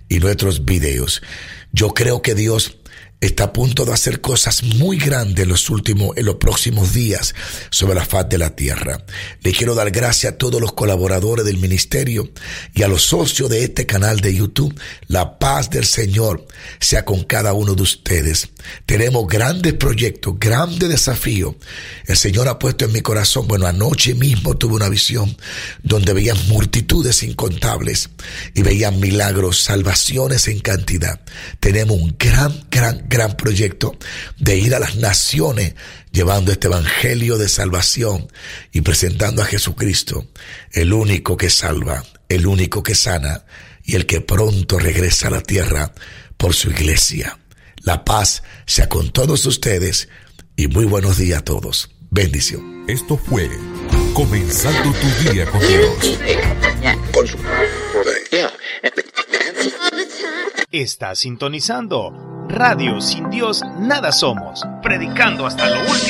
y nuestros videos. Yo creo que Dios está a punto de hacer cosas muy grandes en los próximos días sobre la faz de la tierra. Le quiero dar gracias a todos los colaboradores del ministerio y a los socios de este canal de YouTube. La paz del Señor sea con cada uno de ustedes. Tenemos grandes proyectos, grandes desafíos. El Señor ha puesto en mi corazón, anoche mismo tuve una visión donde veía multitudes incontables y veía milagros, salvaciones en cantidad. Tenemos un gran proyecto de ir a las naciones llevando este evangelio de salvación y presentando a Jesucristo, el único que salva, el único que sana y el que pronto regresa a la tierra por su iglesia. La paz sea con todos ustedes y muy buenos días a todos. Bendición. Esto fue Comenzando tu Día con Dios. Está sintonizando Radio Sin Dios Nada Somos, predicando hasta lo último.